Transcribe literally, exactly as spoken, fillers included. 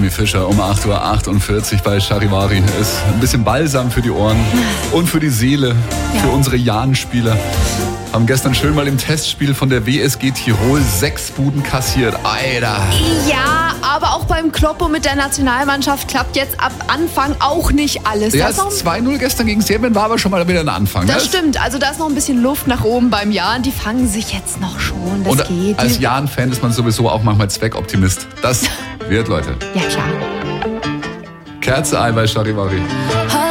Helmi Fischer um acht Uhr achtundvierzig bei Charivari. Ist ein bisschen Balsam für die Ohren und für die Seele, für ja. unsere Jahn-Spieler. Haben gestern schön mal im Testspiel von der W S G Tirol sechs Buden kassiert. Alter. Ja, aber auch beim Kloppo mit der Nationalmannschaft klappt jetzt ab Anfang auch nicht alles. Ja, zwei null gestern gegen Serbien war aber schon mal wieder ein Anfang. Das ne? stimmt, also da ist noch ein bisschen Luft nach oben beim Jan. Die fangen sich jetzt noch schon, das Und geht. als Jan-Fan ist man sowieso auch manchmal Zweckoptimist. Das wird, Leute. Ja, klar. Kerze ein bei Charivari.